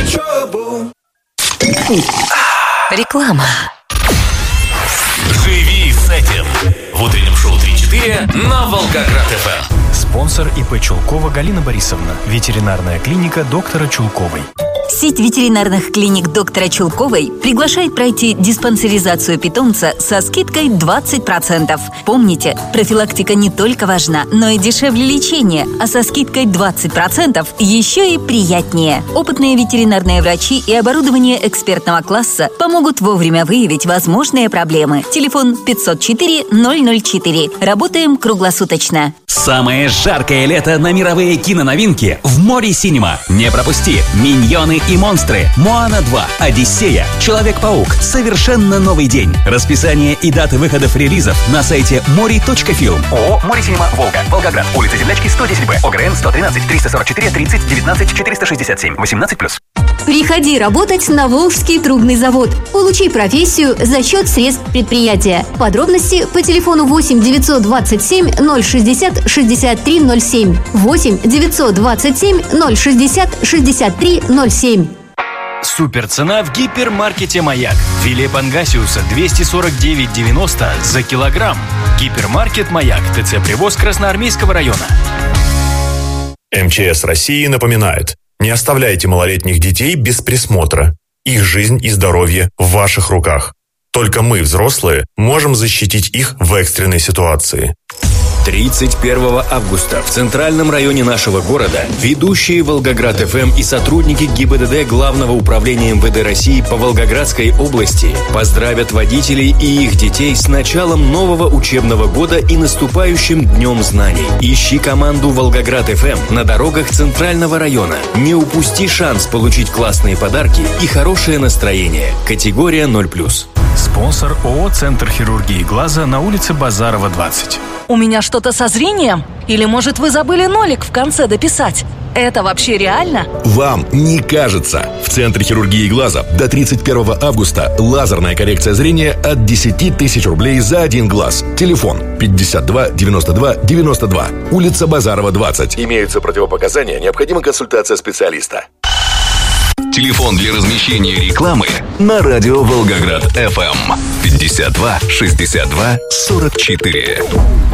Реклама. Живи с этим. В утреннем шоу 3-4 на Волгоград-ФМ. Спонсор ИП Чулкова Галина Борисовна. Ветеринарная клиника доктора Чулковой. Сеть ветеринарных клиник доктора Чулковой приглашает пройти диспансеризацию питомца со скидкой 20%. Помните, профилактика не только важна, но и дешевле лечения, а со скидкой 20% еще и приятнее. Опытные ветеринарные врачи и оборудование экспертного класса помогут вовремя выявить возможные проблемы. Телефон 504-004. Работаем круглосуточно. Самое жаркое лето на мировые киноновинки в Море Синема. Не пропусти «Миньоны и монстры», «Моана 2», «Одиссея», «Человек-паук», «Совершенно новый день». Расписание и даты выходов релизов на сайте mori.film. ООО «Море Синема Волга». Волгоград. Улица Землячки, 110Б. ОГРН 113 344 30 19 467. 18+. Приходи работать на Волжский трубный завод. Получи профессию за счет средств предприятия. Подробности по телефону 8 927 060 63 07. 8 927 060 63 07. Суперцена в гипермаркете «Маяк». Филе пангасиуса 249,90 за килограмм. Гипермаркет «Маяк». ТЦ «Привоз» Красноармейского района. МЧС России напоминает: не оставляйте малолетних детей без присмотра. Их жизнь и здоровье в ваших руках. Только мы, взрослые, можем защитить их в экстренной ситуации. 31 августа в центральном районе нашего города ведущие Волгоград-ФМ и сотрудники ГИБДД Главного управления МВД России по Волгоградской области поздравят водителей и их детей с началом нового учебного года и наступающим Днем знаний. Ищи команду Волгоград-ФМ на дорогах центрального района. Не упусти шанс получить классные подарки и хорошее настроение. Категория 0+. Спонсор ООО «Центр хирургии глаза» на улице Базарова, 20. У меня что-то со зрением? Или, может, вы забыли нолик в конце дописать? Это вообще реально? Вам не кажется. В Центре хирургии глаза до 31 августа лазерная коррекция зрения от 10 тысяч рублей за один глаз. Телефон 52 92 92. Улица Базарова, 20. Имеются противопоказания, необходима консультация специалиста. Телефон для размещения рекламы на радио Волгоград-ФМ. 52 62 44.